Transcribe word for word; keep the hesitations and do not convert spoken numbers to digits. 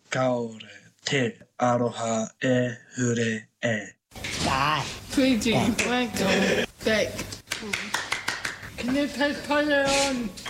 kaore, te, aroha, e, hure, e. Die. Fiji, welcome, back. Can you take color on?